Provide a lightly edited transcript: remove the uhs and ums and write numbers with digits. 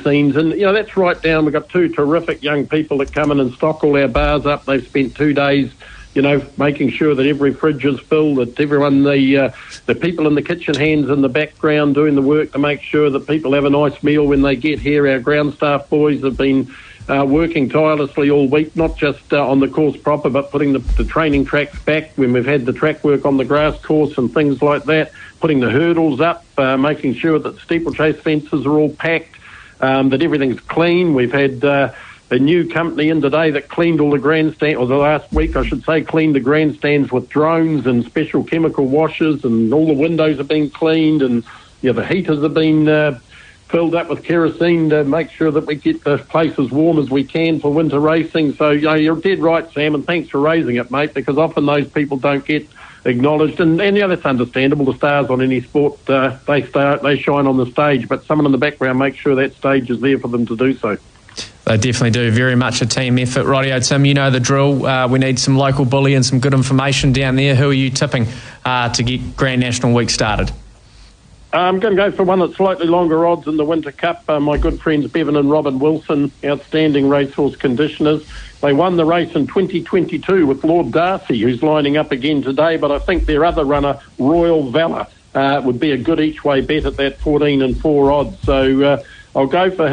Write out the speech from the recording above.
scenes. And, that's right down. We've got two terrific young people that come in and stock all our bars up. They've spent 2 days, making sure that every fridge is filled, that everyone, the people in the kitchen hands in the background doing the work to make sure that people have a nice meal when they get here. Our ground staff boys have been working tirelessly all week, not just on the course proper, but putting the training tracks back when we've had the track work on the grass course and things like that, putting the hurdles up, making sure that steeplechase fences are all packed, that everything's clean. We've had a new company in today that cleaned all the grandstands, or the last week I should say, cleaned the grandstands with drones and special chemical washers, and all the windows are being cleaned, and the heaters have been filled up with kerosene to make sure that we get the place as warm as we can for winter racing. So you're dead right, Sam, and thanks for raising it, mate, because often those people don't get acknowledged, and that's understandable. The stars on any sport, they shine on the stage, but someone in the background makes sure that stage is there for them to do so. They definitely do. Very much a team effort. Rightio, Tim, you know the drill. We need some local bully and some good information down there. Who are you tipping to get Grand National Week started? I'm going to go for one that's slightly longer odds in the Winter Cup. My good friends Bevan and Robin Wilson, outstanding racehorse conditioners. They won the race in 2022 with Lord Darcy, who's lining up again today, but I think their other runner, Royal Valour, would be a good each-way bet at that 14 and 4 odds. So I'll go for